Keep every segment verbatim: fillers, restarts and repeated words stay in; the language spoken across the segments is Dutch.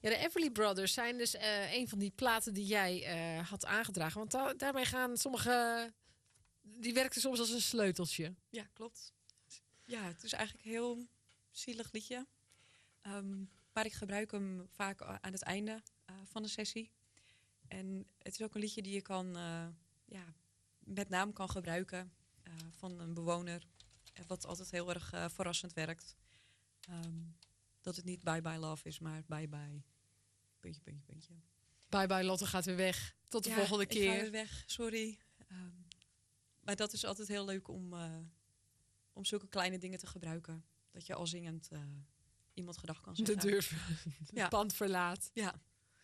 Ja, de Everly Brothers zijn dus uh, een van die platen die jij uh, had aangedragen. Want da- daarmee gaan sommige... Die werkten soms als een sleuteltje. Ja, klopt. Ja, het is eigenlijk een heel zielig liedje. Um, maar ik gebruik hem vaak aan het einde uh, van de sessie. En het is ook een liedje die je kan, uh, ja, met naam kan gebruiken uh, van een bewoner. Wat altijd heel erg uh, verrassend werkt. Um, dat het niet bye bye love is, maar bye bye puntje, puntje, puntje. Bye bye Lotte gaat weer weg. Tot de ja, volgende keer. ik ga weer weg, sorry. Um, maar dat is altijd heel leuk om, uh, om zulke kleine dingen te gebruiken. Dat je al zingend uh, iemand gedag kan zeggen. De deur, het ja. pand verlaat. Ja.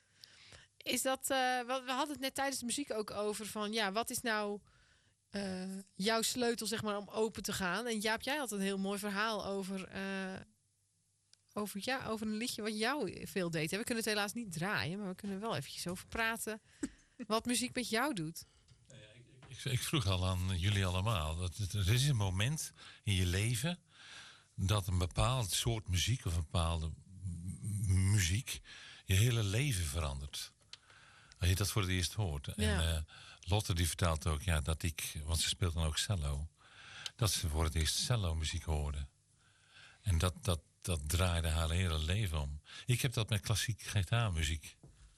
Is dat, uh, we hadden het net tijdens de muziek ook over van, ja, wat is nou uh, jouw sleutel, zeg maar, om open te gaan? En Jaap, jij had een heel mooi verhaal over, uh, over, ja, over een liedje wat jou veel deed. We kunnen het helaas niet draaien, maar we kunnen wel eventjes over praten wat muziek met jou doet. Ja, ik, ik, ik vroeg al aan jullie allemaal, dat het, er is een moment in je leven dat een bepaald soort muziek of een bepaalde m- muziek je hele leven verandert. Als je dat voor het eerst hoort. Ja. En uh, Lotte die vertelt ook, ja, dat ik, want ze speelt dan ook cello, dat ze voor het eerst cello muziek hoorde. En dat, dat, dat draaide haar hele leven om. Ik heb dat met klassiek gitaarmuziek.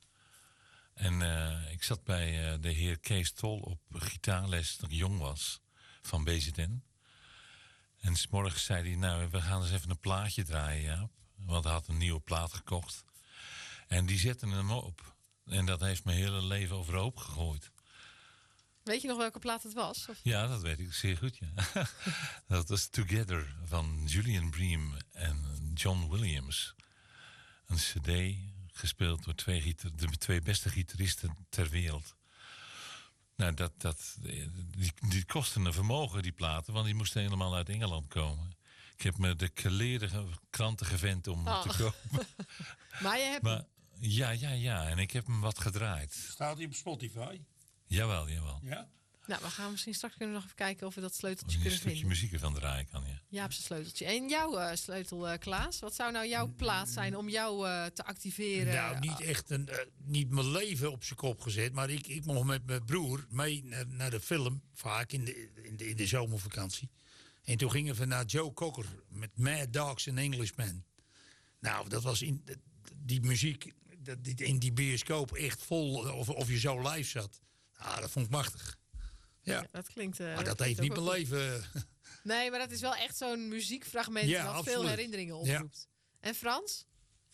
En uh, ik zat bij uh, de heer Kees Tol op gitaarles toen ik jong was, van B Z N. En 's morgens zei hij, nou, we gaan eens even een plaatje draaien, Jaap. Want hij had een nieuwe plaat gekocht. En die zette hem op. En dat heeft mijn hele leven overhoop gegooid. Weet je nog welke plaat het was? Of? Ja, dat weet ik zeer goed, ja. Dat was Together van Julian Bream en John Williams. Een cd gespeeld door twee gitar- de twee beste gitaristen ter wereld. Nou, dat, dat, die, die kosten een vermogen, die platen, want die moesten helemaal uit Engeland komen. Ik heb me de keleerde kranten gevent om oh. te kopen. Maar je hebt... Maar, ja, ja, ja. En ik heb hem wat gedraaid. Staat hij op Spotify? Jawel, jawel. Ja? Nou, we gaan misschien straks kunnen we nog even kijken of we dat sleuteltje een kunnen vinden. Een stukje muziek ervan draaien kan, ja. Jaap's sleuteltje. En jouw uh, sleutel, uh, Klaas? Wat zou nou jouw plaats zijn om jou uh, te activeren? Nou, niet echt een, uh, niet mijn leven op zijn kop gezet. Maar ik, ik mocht met mijn broer mee naar, naar de film. Vaak in de, in, de, in de zomervakantie. En toen gingen we naar Joe Cocker met Mad Dogs and Englishmen. Nou, dat was in die muziek dat, die, in die bioscoop echt vol. Of, of je zo live zat. Nou, dat vond ik machtig. Ja. Ja, dat klinkt... Uh, maar dat, dat heeft niet mijn goed. leven... Nee, maar dat is wel echt zo'n muziekfragment ja, wat absoluut. veel herinneringen oproept. Ja. En Frans?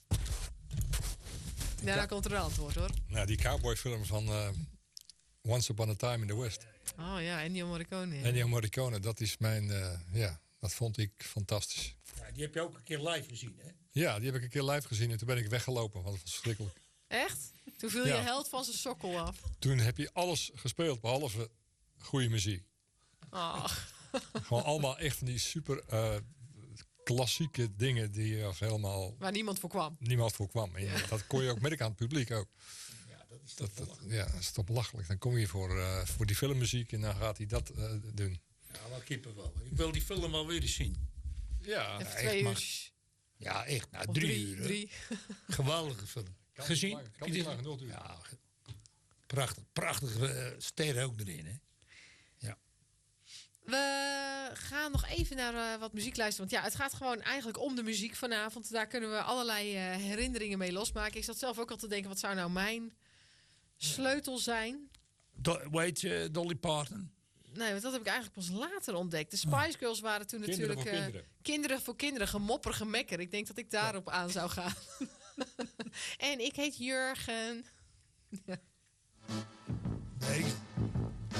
Ja, daar komt er een antwoord, hoor. Nou, die cowboyfilm van uh, Once Upon a Time in the West. Oh ja, Ennio Morricone. Ja. Ennio Morricone, dat is mijn... Uh, ja, dat vond ik fantastisch. Ja, die heb je ook een keer live gezien, hè? Ja, die heb ik een keer live gezien en toen ben ik weggelopen, want het was verschrikkelijk. Echt? Toen viel ja. je held van zijn sokkel af. Toen heb je alles gespeeld, behalve goede muziek. Oh. Gewoon allemaal echt van die super uh, klassieke dingen die je helemaal... Waar niemand voor kwam. Niemand voor kwam. En ja. Dat kon je ook merken aan het publiek ook. Ja, dat is toch dat, dat, ja, dat is toch belachelijk. Dan kom je voor, uh, voor die filmmuziek en dan gaat hij dat uh, doen. Ja, wel kippen wel. Ik wil die film alweer eens zien. Ja, Even twee echt, uur. Ja, echt. Nou, of drie, drie uur. Drie. Geweldige film. Kan gezien? Lang, kan niet lang genoeg duren. Ja, prachtig. Prachtige uh, sterren ook erin, hè? Ja. We gaan nog even naar uh, wat muziek luisteren. Want ja, het gaat gewoon eigenlijk om de muziek vanavond. Daar kunnen we allerlei uh, herinneringen mee losmaken. Ik zat zelf ook al te denken, wat zou nou mijn sleutel zijn? Do- weet je, Dolly Parton? Nee, want dat heb ik eigenlijk pas later ontdekt. De Spice Girls waren toen kinderen natuurlijk... Voor uh, kinderen. kinderen voor kinderen, gemopper, gemekker. Ik denk dat ik daarop ja. aan zou gaan. En ik heet Jurgen. Ja.